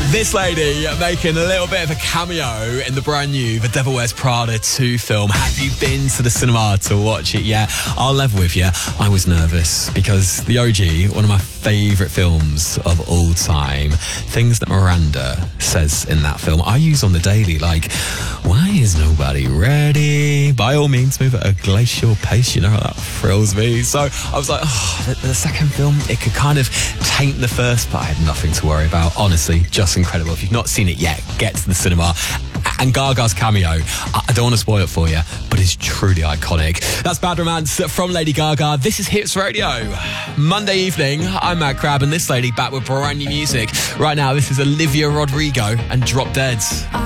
This lady making a little bit of a cameo in the brand new The Devil Wears Prada 2 film. Have you been to the cinema to watch it yet? I'll level with you, I was nervous because the OG, one of my favourite films of all time, things that Miranda says in that film, I use on the daily, like, why is nobody ready? By all means, move at a glacial pace, you know, that thrills me. So I was like, the second film, it could kind of taint the first, but I had nothing to worry about. Honestly, just incredible. If you've not seen it yet, get to the cinema. And Gaga's cameo, I don't want to spoil it for you, but it's truly iconic. That's Bad Romance from Lady Gaga. This is Hits Radio. Monday evening, I'm Matt Crab, and this lady back with brand new music. Right now, this is Olivia Rodrigo and Drop Dead.